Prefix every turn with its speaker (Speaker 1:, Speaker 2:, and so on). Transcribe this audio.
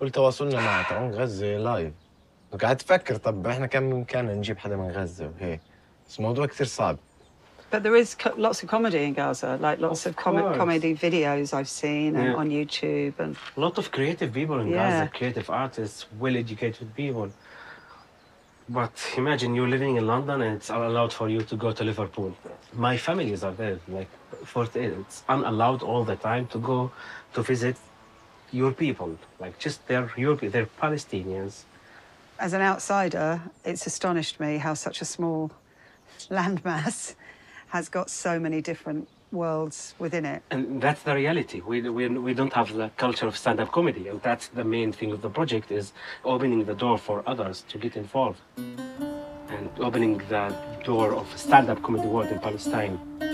Speaker 1: تواصلنا مع تعون غزة لايف. وقاعد أفكر طب إحنا كان بإمكاننا نجيب حدا من غزة وهيك، بس الموضوع كتير صعب.
Speaker 2: But there is lots of comedy in Gaza, like lots of comedy videos I've seen and on YouTube. And
Speaker 3: a lot of creative people in Gaza, creative artists, well-educated people. But imagine you're living in London and it's allowed for you to go to Liverpool. My families are there, like, it's unallowed all the time to go to visit your people. Like, just they're Palestinians.
Speaker 2: As an outsider, it's astonished me how such a small landmass has got so many different worlds within it.
Speaker 3: And that's the reality. We don't have the culture of stand-up comedy, and that's the main thing of the project, is opening the door for others to get involved and opening the door of stand-up comedy world in Palestine.